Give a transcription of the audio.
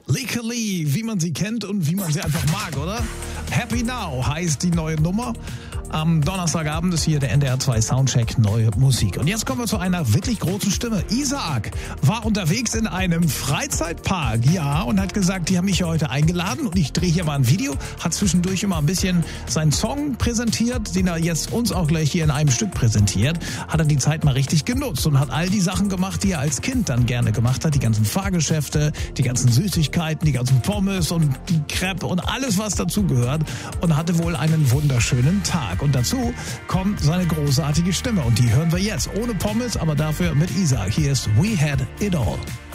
Lika Lee, wie man sie kennt und wie man sie einfach mag, oder? Happy Now heißt die neue Nummer. Am Donnerstagabend ist hier der NDR 2 Soundcheck Neue Musik. Und jetzt kommen wir zu einer wirklich großen Stimme. Isaac war unterwegs in einem Freizeitpark, ja, und hat gesagt, die haben mich heute eingeladen und ich drehe hier mal ein Video. Hat zwischendurch immer ein bisschen seinen Song präsentiert, den er jetzt uns auch gleich hier in einem Stück präsentiert. Hat er die Zeit mal richtig genutzt und hat all die Sachen gemacht, die er als Kind dann gerne gemacht hat. Die ganzen Fahrgeschäfte, die ganzen Süßigkeiten, die ganzen Pommes und die Crepe und alles, was dazugehört. Und hatte wohl einen wunderschönen Tag. Und dazu kommt seine großartige Stimme. Und die hören wir jetzt ohne Pommes, aber dafür mit Isaac. Hier ist We Had It All.